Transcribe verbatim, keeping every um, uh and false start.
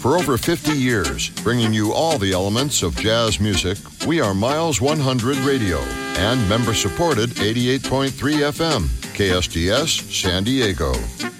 For over fifty years, bringing you all the elements of jazz music, we are Miles one hundred Radio and member-supported eighty-eight point three F M, K S D S, San Diego.